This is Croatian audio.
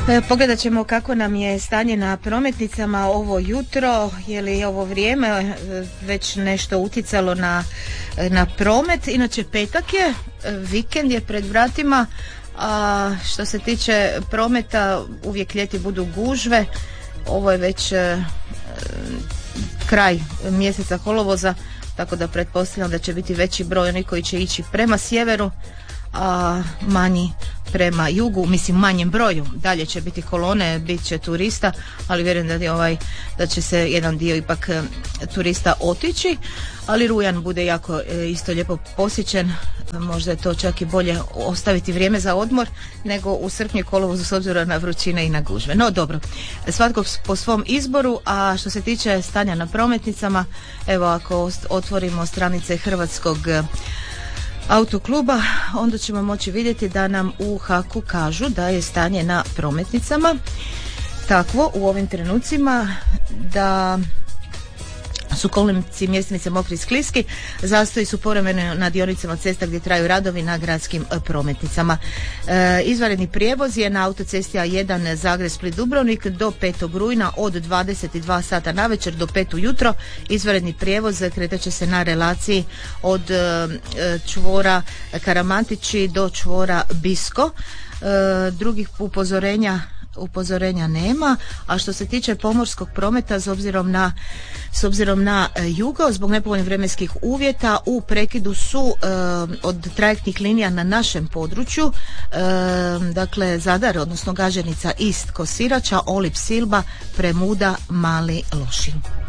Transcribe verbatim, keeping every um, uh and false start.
E, pogledat ćemo kako nam je stanje na prometnicama ovo jutro, je li ovo vrijeme e, već nešto utjecalo na, na promet. Inače petak je, vikend je pred vratima, a što se tiče prometa uvijek ljeti budu gužve. Ovo je već e, kraj mjeseca kolovoza, tako da pretpostavljam da će biti veći broj onih koji će ići prema sjeveru, a manji prema jugu, mislim manjem broju. Dalje će biti kolone, bit će turista, ali vjerujem da, je ovaj, da će se jedan dio ipak e, turista otići, ali rujan bude jako e, isto lijepo posjećen. Možda je to čak i bolje ostaviti vrijeme za odmor nego u srpnju i kolovozu s obzirom na vrućine i na gužve. No dobro, svatko po svom izboru. A što se tiče stanja na prometnicama, evo ako otvorimo stranice Hrvatskog autokluba, onda ćemo moći vidjeti da nam u haku kažu da je stanje na prometnicama takvo u ovim trenucima da su kolnici mjestimice mokri i skliski, zastoji su povremeno na dionicama cesta gdje traju radovi na gradskim prometnicama. E, izvanredni prijevoz je na autocesti A jedan Zagreb Split Dubrovnik do petog rujna od dvadeset dva sata navečer do pet ujutro. Izvanredni prijevoz kretat će se na relaciji od e, čvora Karamantići do čvora Bisko. E, drugih upozorenja upozorenja nema, a što se tiče pomorskog prometa s obzirom na s obzirom na e, jugo, zbog nepovoljnih vremenskih uvjeta u prekidu su e, od trajektnih linija na našem području, e, dakle Zadar, odnosno Gaženica Ist Kosirača, Olip Silba, Premuda, Mali Lošinj.